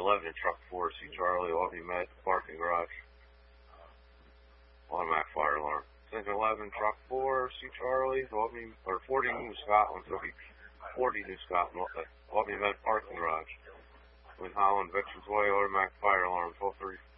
11 truck 4, C Charlie, Albany Med, parking garage. Automatic fire alarm. St. 11 truck 4, C Charlie, Albany, or 40 New Scotland, so it'll be 40 New Scotland, Albany Med, parking garage. Win Holland, Veterans Way, automatic fire alarm, 12:34.